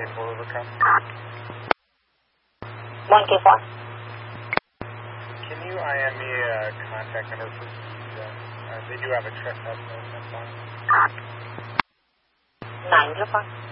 1K4 overcome. 1K4. Can you IM me a contact number for they do have a trespass notice on file. 904.